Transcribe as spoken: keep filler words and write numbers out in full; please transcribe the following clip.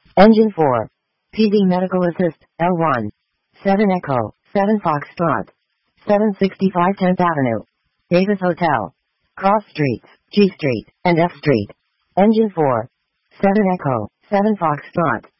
Engine four. P D Medical Assist, L one. seven Echo, seven Foxtrot. seven sixty-five tenth Avenue. Davis Hotel. Cross Streets, G Street, and F Street. Engine four. seven Echo, seven Foxtrot.